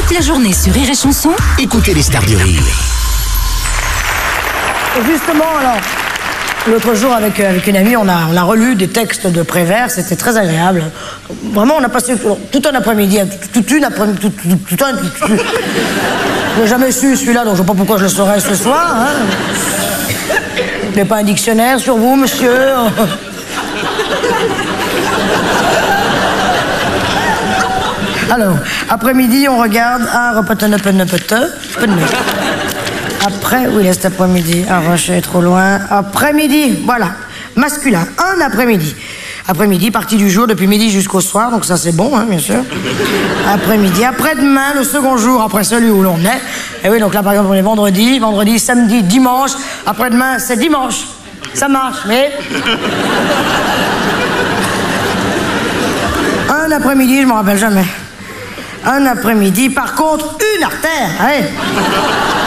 Toute la journée sur Rire et Chanson, Écoutez les stars du rire. Et justement, alors, l'autre jour, avec une amie, on a relu des textes de Prévert, c'était très agréable. Vraiment, on a passé tout un après-midi, je l'ai jamais su, celui-là, donc je ne sais pas pourquoi je le saurais ce soir. Hein. Vous n'avez pas un dictionnaire sur vous, monsieur? Alors, après-midi, on regarde un Après, où il est cet après-midi? Ah, je suis trop loin. Après-midi, voilà. Masculin, un après-midi. Après-midi, partie du jour, depuis midi jusqu'au soir, donc ça c'est bon, hein, bien sûr. Après-midi, après-demain, le second jour, après celui où l'on est. Et oui, donc là, par exemple, on est vendredi, samedi, dimanche. Après-demain, c'est dimanche. Ça marche, mais... Un après-midi, je me rappelle jamais. Un après-midi, par contre, une artère, allez.